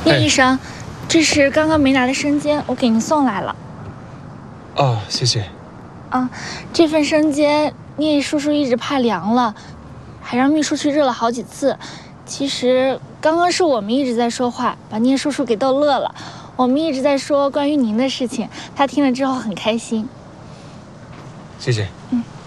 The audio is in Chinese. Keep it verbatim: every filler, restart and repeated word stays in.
聂医生，这是刚刚没拿的生煎，我给您送来了。 哦，谢谢。 啊，这份生煎聂叔叔一直怕凉了，还让秘书去热了好几次。其实刚刚是我们一直在说话，把聂叔叔给逗乐了。我们一直在说关于您的事情，他听了之后很开心。 谢谢。 嗯。